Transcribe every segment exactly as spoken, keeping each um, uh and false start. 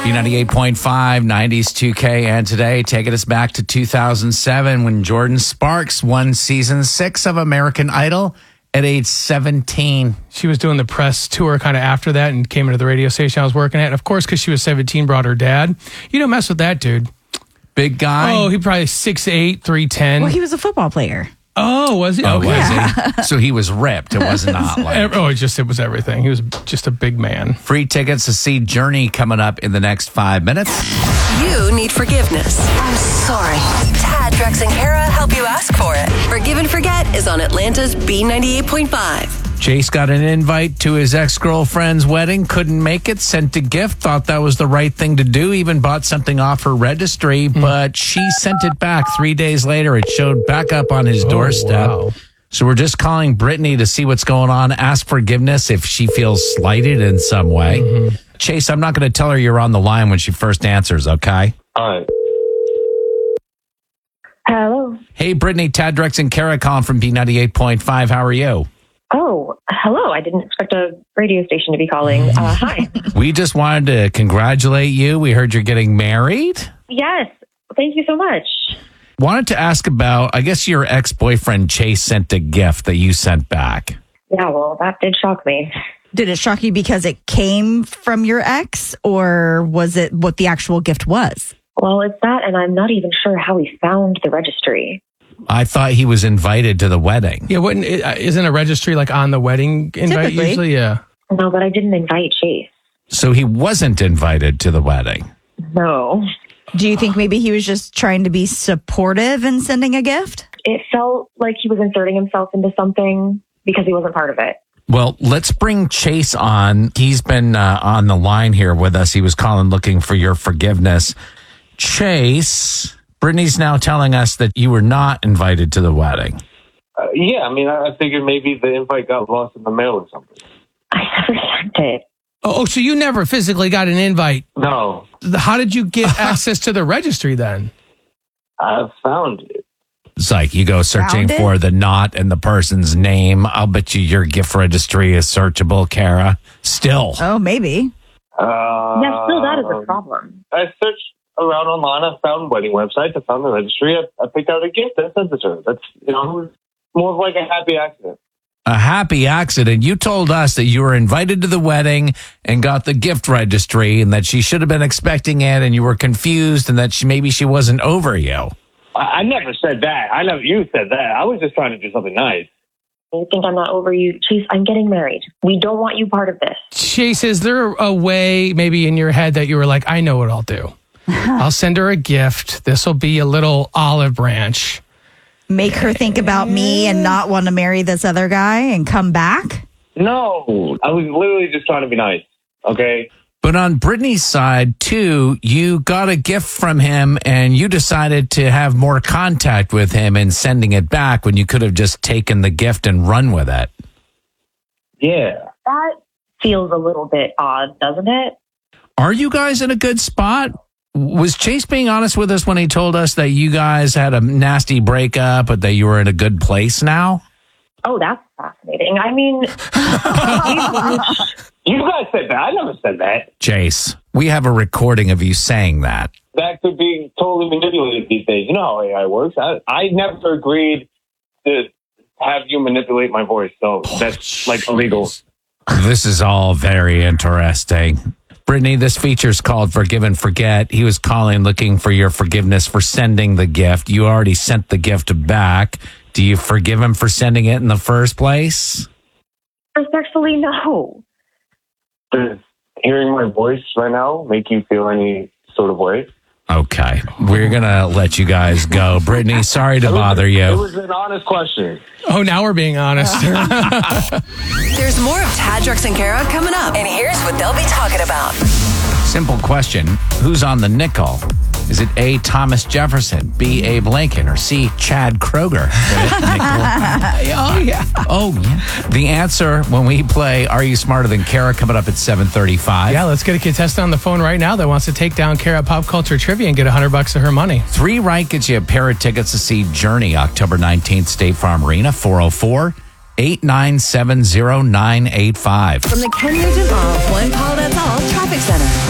B ninety-eight point five, nineties two K, and today taking us back to two thousand seven when Jordan Sparks won season six of American Idol at age seventeen. She was doing the press tour kind of after that and came into the radio station I was working at. And of course, because she was seventeen, brought her dad. You don't mess with that dude. Big guy? Oh, he probably six eight, three ten. Well, he was a football player. Oh, was he? Oh, Okay. was he? So he was ripped. It was not like... Oh, it just it was everything. He was just a big man. Free tickets to see Journey coming up in the next five minutes. You need forgiveness. I'm sorry. Tad, Drex, and Kara help you ask for it. Forgive and Forget is on Atlanta's B ninety-eight point five. Chase got an invite to his ex-girlfriend's wedding, couldn't make it, sent a gift, thought that was the right thing to do, even bought something off her registry, Mm. but she sent it back three days later. It showed back up on his doorstep. wow. So we're just calling Brittany to see what's going on, ask forgiveness if she feels slighted in some way. Mm-hmm. Chase, I'm not going to tell her you're on the line when she first answers, okay? All right. Hello. Hey, Brittany, Tad, Drex, and Kara calling from B ninety-eight point five. How are you? Oh, hello. I didn't expect a radio station to be calling. Uh, hi. We just wanted to congratulate you. We heard you're getting married. Yes. Thank you so much. Wanted to ask about, I guess your ex-boyfriend Chase sent a gift that you sent back. Yeah, well, that did shock me. Did it shock you because it came from your ex, or was it what the actual gift was? Well, it's that, and I'm not even sure how he found the registry. I thought he was invited to the wedding. Yeah, wouldn't it, uh, isn't a registry like on the wedding invite Typically. usually? Yeah. No, but I didn't invite Chase. So he wasn't invited to the wedding. No. Do you think maybe he was just trying to be supportive and sending a gift? It felt like he was inserting himself into something because he wasn't part of it. Well, let's bring Chase on. He's been uh, on the line here with us. He was calling looking for your forgiveness. Chase, Brittany's now telling us that you were not invited to the wedding. Uh, yeah, I mean, I I figured maybe the invite got lost in the mail or something. I never sent it. Oh, so you never physically got an invite. No, How did you get access to the registry then? I found it. It's like you go searching Found it? for the knot and the person's name. I'll bet you your gift registry is searchable, Kara. Still. Oh, maybe. Uh, Yeah, still that is a problem. I searched around online. I found wedding websites. I found the registry. I, I picked out a gift and sent it to her. That's, you know, it was more of like a happy accident. A happy accident. You told us that you were invited to the wedding and got the gift registry and that she should have been expecting it and you were confused and that she, maybe she wasn't over you. I, I never said that. I never. You said that. I was just trying to do something nice. You think I'm not over you? Chase, I'm getting married. We don't want you part of this. Chase, is there a way maybe in your head that you were like, I know what I'll do? I'll send her a gift. This will be a little olive branch. Make her think about me and not want to marry this other guy and come back? No, I was literally just trying to be nice. Okay. But on Brittany's side, too, you got a gift from him and you decided to have more contact with him and sending it back when you could have just taken the gift and run with it. Yeah. That feels a little bit odd, doesn't it? Are you guys in a good spot? Was Chase being honest with us when he told us that you guys had a nasty breakup, but that you were in a good place now? Oh, that's fascinating. I mean, You guys said that. I never said that. Chase, we have a recording of you saying that. That could be totally manipulated these days. You know how A I works. I, I never agreed to have you manipulate my voice, so that's like illegal. This is all very interesting. Brittany, this feature's called Forgive and Forget. He was calling looking for your forgiveness for sending the gift. You already sent the gift back. Do you forgive him for sending it in the first place? respectfully, no. Does hearing my voice right now make you feel any sort of way? Okay. We're going to let you guys go. Brittany, sorry to bother It you. was an honest question. Oh, now we're being honest. There's more of Tad, Drex, and Kara coming up, and here's what they'll be talking about. Simple question. Who's on the nickel? Is it A, Thomas Jefferson, B, Abe Lincoln, or C, Chad Kroger? oh, yeah. Oh, yeah. The answer when we play Are You Smarter Than Kara coming up at seven thirty-five. Yeah, let's get a contestant on the phone right now that wants to take down Kara Pop Culture Trivia and get one hundred bucks of her money. Three right gets you a pair of tickets to see Journey October nineteenth, State Farm Arena, four oh four, eight nine seven, oh nine eight five. From the Ken Nugent Mall, One Call That's All Traffic Center.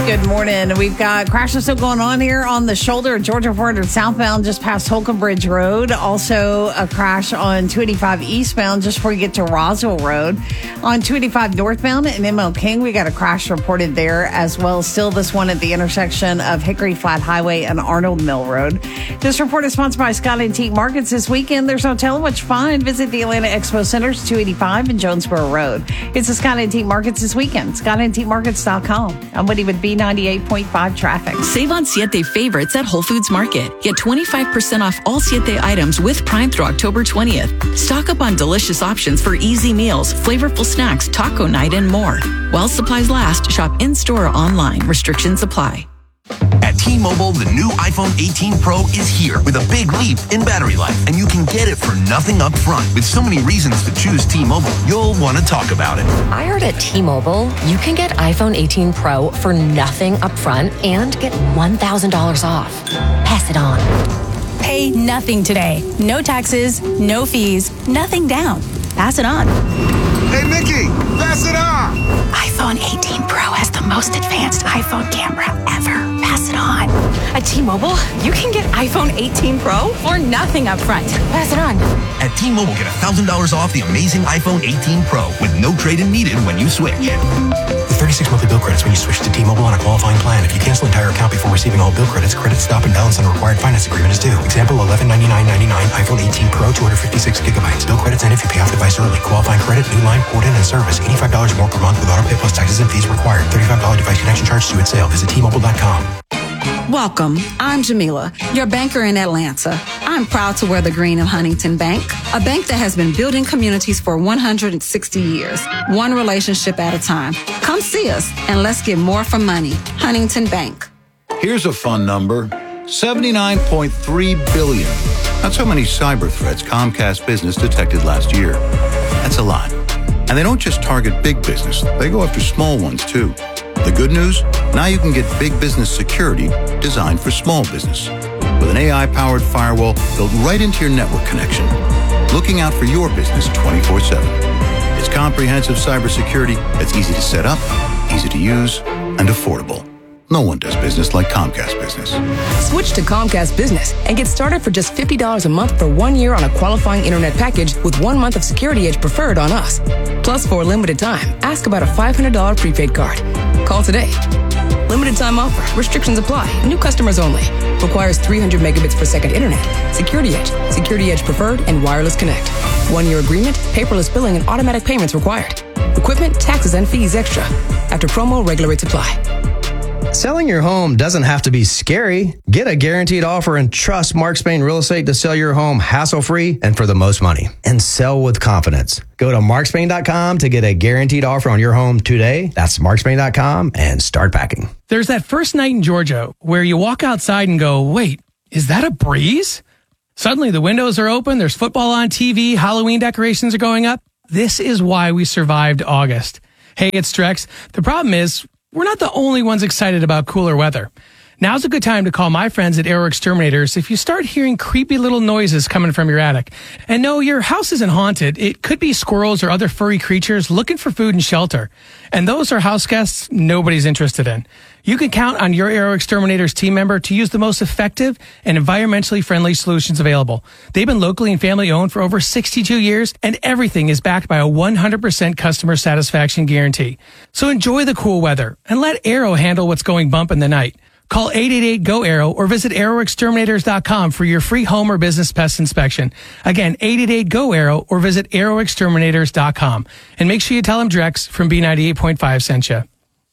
Good morning. We've got crashes still going on here on the shoulder of Georgia four hundred southbound just past Holcomb Bridge Road. Also a crash on two eighty-five eastbound just before you get to Roswell Road. On two eighty-five northbound in M L King, we got a crash reported there as well. Still this one at the intersection of Hickory Flat Highway and Arnold Mill Road. This report is sponsored by Scott Antique Markets. This weekend, there's no telling what you find. Visit the Atlanta Expo Center's two eighty-five and Jonesboro Road. It's the Scott Antique Markets this weekend. Scott Antique Markets dot com. I'm Woody with B ninety-eight point five traffic. Save on Siete favorites at Whole Foods Market. Get twenty-five percent off all Siete items with Prime through October twentieth. Stock up on delicious options for easy meals, flavorful snacks, taco night, and more. While supplies last, shop in-store or online. Restrictions apply. At T-Mobile, the new iPhone eighteen Pro is here with a big leap in battery life, and you can get it for nothing up front. With so many reasons to choose T-Mobile, you'll want to talk about it. I heard at T-Mobile, you can get iPhone eighteen Pro for nothing up front and get one thousand dollars off. Pass it on. Pay nothing today. No taxes, no fees, nothing down. Pass it on. Hey, Mickey, pass it on. iPhone eighteen Pro has the most advanced iPhone camera ever. Pass it on. At T-Mobile, you can get iPhone eighteen Pro For nothing up front. Pass it on. At T-Mobile, get one thousand dollars off the amazing iPhone eighteen Pro with no trade-in needed when you switch. With thirty-six monthly bill credits when you switch to T-Mobile on a qualifying plan. If you cancel entire account before receiving all bill credits, credit stop and balance on a required finance agreement is due. Example, eleven ninety-nine ninety-nine iPhone eighteen Pro, two hundred fifty-six gigabytes. Bill credits end if you pay off device early. Qualifying credit, new line, port in, and service. eighty-five dollars more per month with auto pay plus taxes and fees required. thirty-five dollars device connection charge due at sale. Visit T Mobile dot com. Welcome. I'm Jamila, your banker in Atlanta. I'm proud to wear the green of Huntington Bank, a bank that has been building communities for one hundred sixty years, one relationship at a time. Come see us and let's get more for money. Huntington Bank. Here's a fun number, seventy-nine point three billion. That's how many cyber threats Comcast Business detected last year. That's a lot. And they don't just target big business, they go after small ones too. The good news? Now you can get big business security designed for small business. With an A I-powered firewall built right into your network connection, looking out for your business twenty-four seven. It's comprehensive cybersecurity that's easy to set up, easy to use, and affordable. No one does business like Comcast Business. Switch to Comcast Business and get started for just fifty dollars a month for one year on a qualifying internet package with one month of Security Edge preferred on us. Plus, for a limited time, ask about a five hundred dollars prepaid card. Call today. Limited time offer. Restrictions apply. New customers only. Requires three hundred megabits per second internet. Security Edge. Security Edge preferred and wireless connect. One year agreement, paperless billing, and automatic payments required. Equipment, taxes, and fees extra. After promo, regular rates apply. Selling your home doesn't have to be scary. Get a guaranteed offer and trust Mark Spain Real Estate to sell your home hassle-free and for the most money. And sell with confidence. Go to mark spain dot com to get a guaranteed offer on your home today. That's mark spain dot com and start packing. There's that first night in Georgia where you walk outside and go, wait, is that a breeze? Suddenly the windows are open, there's football on T V, Halloween decorations are going up. This is why we survived August. Hey, it's Drex. The problem is, we're not the only ones excited about cooler weather. Now's a good time to call my friends at Aero Exterminators if you start hearing creepy little noises coming from your attic. And no, your house isn't haunted. It could be squirrels or other furry creatures looking for food and shelter. And those are house guests nobody's interested in. You can count on your Aero Exterminators team member to use the most effective and environmentally friendly solutions available. They've been locally and family owned for over sixty-two years, and everything is backed by a one hundred percent customer satisfaction guarantee. So enjoy the cool weather and let Aero handle what's going bump in the night. Call eight eight eight, G O, AERO or visit aero exterminators dot com for your free home or business pest inspection. Again, eight eight eight, G O, AERO or visit aero exterminators dot com. And make sure you tell them Drex from B ninety-eight point five sent you.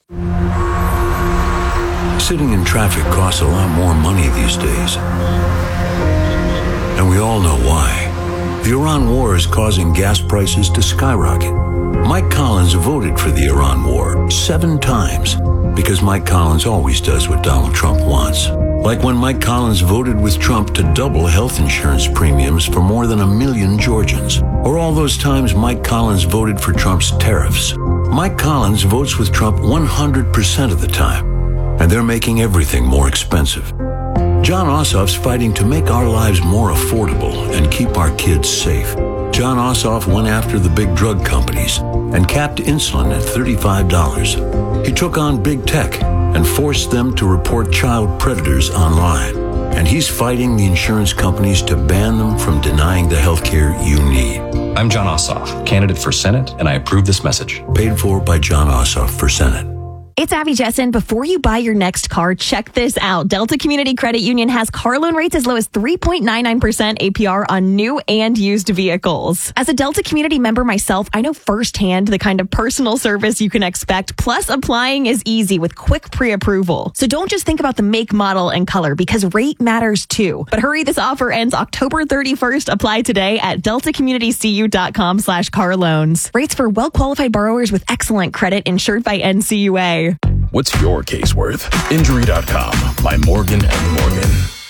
Sitting in traffic costs a lot more money these days. And we all know why. The Iran war is causing gas prices to skyrocket. Mike Collins voted for the Iran war seven times because Mike Collins always does what Donald Trump wants. Like when Mike Collins voted with Trump to double health insurance premiums for more than a million Georgians. Or all those times Mike Collins voted for Trump's tariffs. Mike Collins votes with Trump one hundred percent of the time. And they're making everything more expensive. John Ossoff's fighting to make our lives more affordable and keep our kids safe. John Ossoff went after the big drug companies and capped insulin at thirty-five dollars. He took on big tech and forced them to report child predators online. And he's fighting the insurance companies to ban them from denying the health care you need. I'm John Ossoff, candidate for Senate, and I approve this message. Paid for by John Ossoff for Senate. It's Abby Jessen. Before you buy your next car, check this out. Delta Community Credit Union has car loan rates as low as three point nine nine percent A P R on new and used vehicles. As a Delta Community member myself, I know firsthand the kind of personal service you can expect. Plus, applying is easy with quick pre-approval. So don't just think about the make, model, and color because rate matters too. But hurry, this offer ends October thirty-first. Apply today at deltacommunitycu.com slash car loans. Rates for well-qualified borrowers with excellent credit insured by N C U A. What's your case worth? Injury dot com by Morgan and Morgan.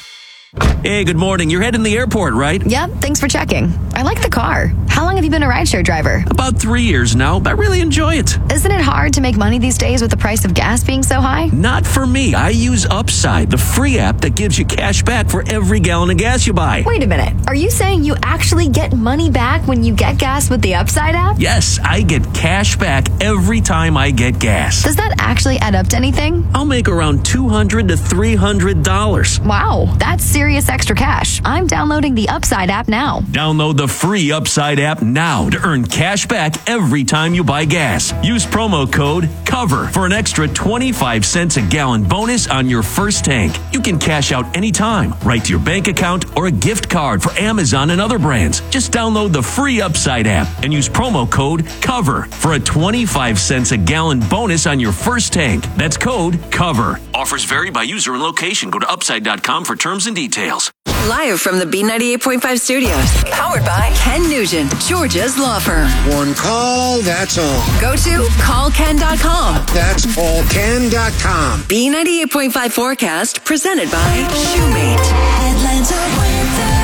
Hey, good morning. You're heading to the airport, right? Yep, thanks for checking. I like the car. How long have you been a rideshare driver? About three years now, but I really enjoy it. Isn't it hard to make money these days with the price of gas being so high? Not for me. I use Upside, the free app that gives you cash back for every gallon of gas you buy. Wait a minute. Are you saying you actually get money back when you get gas with the Upside app? Yes, I get cash back every time I get gas. Does that actually add up to anything? I'll make around two hundred to three hundred dollars. Wow, that's serious extra cash. I'm downloading the Upside app now. Download the free Upside app now to earn cash back every time you buy gas. Use promo code COVER for an extra twenty-five cents a gallon bonus on your first tank. You can cash out anytime, right to your bank account or a gift card for Amazon and other brands. Just download the free Upside app and use promo code COVER for a twenty-five cents a gallon bonus on your first tank. That's code COVER. Offers vary by user and location. Go to upside dot com for terms and details. Live from the B ninety-eight point five studios. Powered by Ken Nugent, Georgia's law firm. One call, that's all. Go to call ken dot com. That's all ken dot com. B ninety-eight point five forecast presented by Shoemate. Atlanta weather.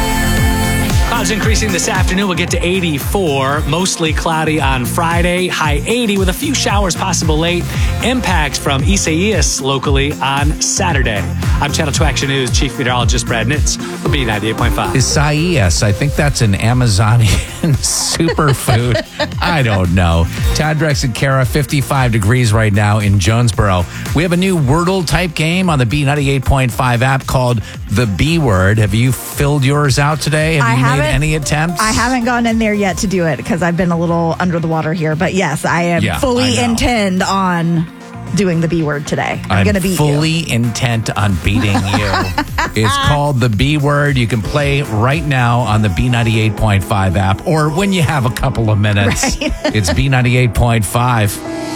Clouds increasing this afternoon. We'll get to eighty-four. Mostly cloudy on Friday. High eighty with a few showers possible late. Impacts from Isaias locally on Saturday. I'm Channel two Action News Chief Meteorologist Brad Nitz for B ninety-eight point five. Isaias. I think that's an Amazonian superfood. I don't know. Tad, Drex, and Kara, fifty-five degrees right now in Jonesboro. We have a new Wordle type game on the B ninety-eight point five app called The B Word. Have you filled yours out today? Have I you haven't. made any attempts? I haven't gone in there yet to do it because I've been a little under the water here. But yes, I am Yeah, fully I know. intend on doing the B word today. I'm, I'm going to beat fully you. intent on beating you. It's called The B Word. You can play right now on the B ninety-eight point five app or when you have a couple of minutes. Right. It's B ninety-eight point five.